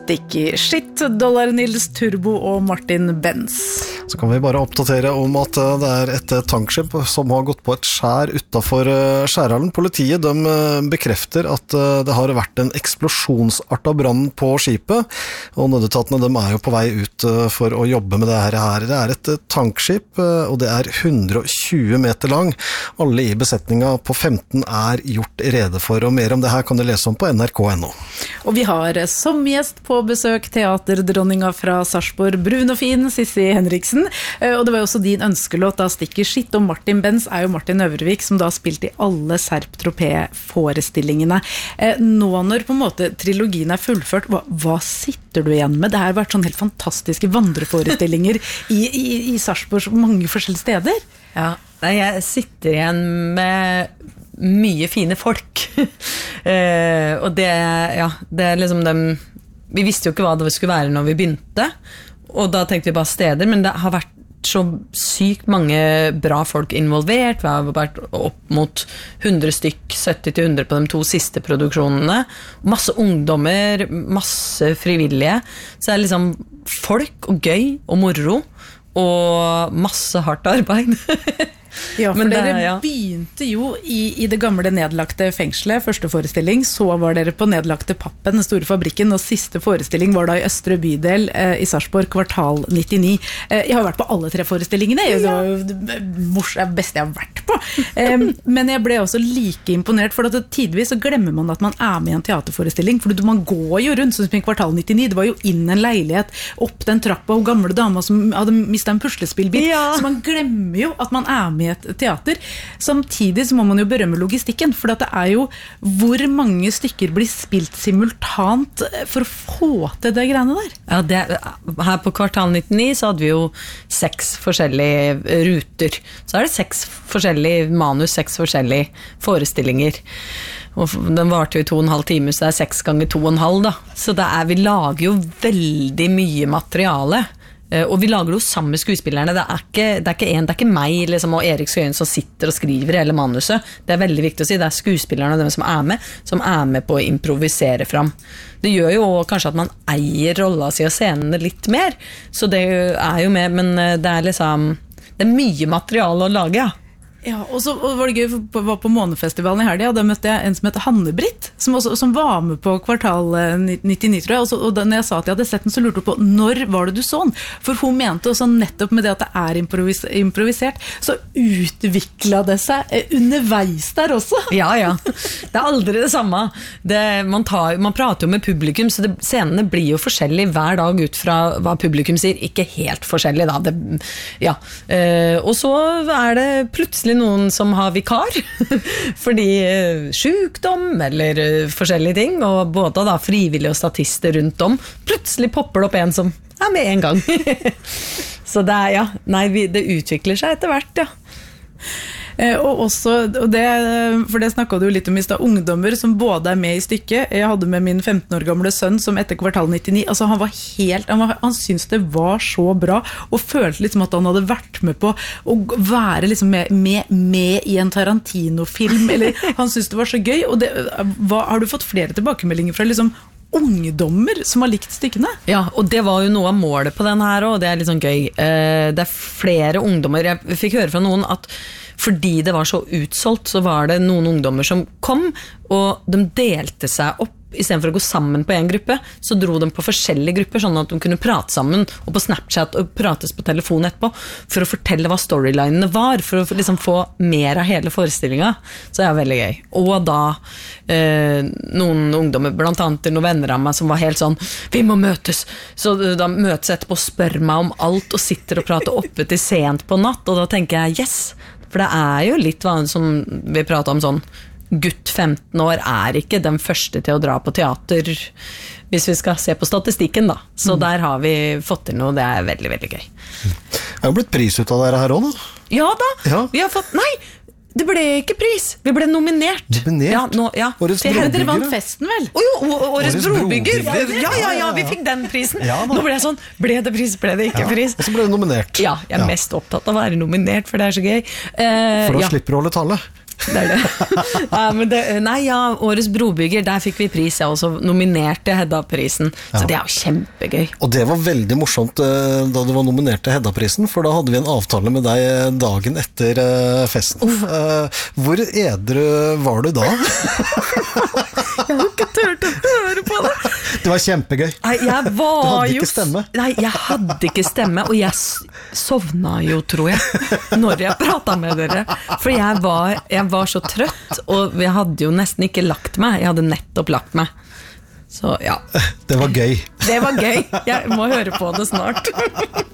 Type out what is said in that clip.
Sticky Shit, Dollar Nils Turbo og Martin Benz. Så kan vi bare oppdatere om at det et tankskip som har gått på et skjær utenfor Skjærhallen. Politiet bekrefter at det har vært en eksplosjonsartet brann på skipet, og nødetatene jo på vei ut for å jobbe med det her. Det et tankskip, og det 120 meter lang. Alle i besetningen på 15 gjort rede for, og mer om det her kan du lese om på nrk.no. Og vi har som gjest på besøk teaterdronninga fra Sarpsborg, brun og fin, Sissi Henriksen. Og det var jo også din ønskelåt da, Sticky Shit, og Martin Benz jo Martin Øvrevik, som da spilte i alle Serp Tropé-forestillingene. Nå når på en måte trilogien fullført, hva sitter du igjen med? Det har vært sånn helt fantastiske vandreforestillinger i Sarpsborg mange forskjellige steder. Ja, jeg sitter igjen med mye fine folk. Og det liksom dem. Vi visste jo ikke hva det skulle være når vi begynte, og da tenkte vi bare steder, men det har vært så sykt mange bra folk involvert. Vi har vært opp mot 100 stykk, 70-100 på de 2 siste produksjonene. Masse ungdommer, masse frivillige. Så det liksom folk og gøy og moro, og masse hardt arbeid. Ja, for dere begynte jo i det gamle nedlagte fengselet, første forestilling, så var dere på nedlagte Pappen, den store fabrikken, og siste forestilling var da i Østre bydel i Sarpsborg, kvartal 99. Jeg har vært på alle 3 forestillingene, det var jo det beste jeg har vært på. Men jeg ble også like imponert, for at tidvis så glemmer man at man med i en teaterforestilling, for man går jo rundt, sånn som i kvartal 99, det var jo inn en leilighet, opp den trappa, og gamle dama som hadde mistet en puslespillbit, så man glemmer jo at man med i et teater. Samtidig så må man jo berømme logistikken, for det jo hvor mange stykker blir spilt simultant for å få til det greiene der. Ja, her på kvartal 99 så hadde vi jo 6 forskjellige ruter. Så det 6 forskjellige manus, 6 forskjellige forestillinger. Og den varte jo i 2,5 timer, så det 6 ganger 2,5 da. Så vi lager jo veldig mye materiale. Og vi lager jo sammen med skuespillerne. Det ikke meg liksom, og Erik Skøyen som sitter og skriver hele manuset. Det veldig viktig å si. Det skuespillerne og dem som med på å improvisere fram. Det gjør jo kanskje at man eier rollen sin og scenene litt mer. Så det jo med, men det liksom det mye materiale å lage, ja. Ja, og så var det gøy, for var på Månefestivalen i helgen, og da møtte jeg en som heter Hanne-Britt, som var med på kvartal 99, tror jeg, og når jeg sa at jeg hadde sett den, så lurte hun på, når var det du så den? For hun mente også nettopp med det at det improvisert, så utviklet det seg underveis der også. Ja, det aldri det samme. Man prater jo med publikum, så scenene blir jo forskjellige hver dag ut fra hva publikum sier, ikke helt forskjellig da. Og så det plutselig noen som har vikar fordi sykdom eller forskjellige ting, og både da frivillige og statister rundt om, plutselig popper det opp en som med en gang. Så det utvikler seg etter hvert, ja. Og også, for det snakket du jo litt om i sted, ungdommer som både med i stykket. Jeg hadde med min 15 år gamle sønn som etter kvartal 99, altså han syntes det var så bra, og følte liksom at han hadde vært med på å være liksom med i en Tarantino-film, eller han syntes det var så gøy, og har du fått flere tilbakemeldinger fra liksom ungdommer som har likt stykkene? Ja, og det var jo noe av målet på den her, og det litt sånn gøy. Det flere ungdommer, jeg fikk høre fra noen at fordi det var så utsolgt, så var det noen ungdommer som kom, og de delte seg opp. I stedet for å gå sammen på en gruppe, så dro de på forskjellige grupper, sånn at de kunne prate sammen, og på Snapchat, og prates på telefon etterpå, for å fortelle hva storylinene var, for å liksom få mer av hele forestillingen. Så det veldig gøy. Og da noen ungdommer, blant annet noen venner av meg, som var helt sånn, vi må møtes. Så da møtes etterpå og spør meg om alt, og sitter og prater oppe til sent på natt, og da tenker jeg, yes! For det jo litt vanlig som vi prater om sånn, gutt 15 år ikke den første til å dra på teater hvis vi skal se på statistikken da. Så der har vi fått til noe, det veldig, veldig gøy. Det jo blitt pris ut av dere her også da? Ja da, vi har fått, det ble ikke pris, vi ble nominert. Årets brobygger? Dere vant festen vel? Årets brobygger. Ja, vi fikk den prisen. Nå ble jeg sånn, ble det pris, ble det ikke pris? Og så ble det nominert. Ja, jeg mest opptatt av å være nominert, for det så gøy. For da slipper du å holde tale. Det er det. Årets brobygger, der fikk vi pris. Jeg også nominerte Hedda-prisen. Så det er jo kjempegøy. Og det var veldig morsomt da du var nominert til Hedda-prisen, for da hadde vi en avtale med deg dagen etter festen. Hvor edru var du da? Jeg har ikke tørt å høre på det. Det var kjempegøy. Du hadde ikke stemme. Nei, jeg hadde ikke stemme, og jeg sovna jo, tror jeg, når jeg pratet med dere. For jeg var så trøtt, og jeg hadde jo nesten ikke lagt meg. Jeg hadde nettopp lagt meg. Så ja. Det var gøy. Det var gøy. Jeg må høre på det snart.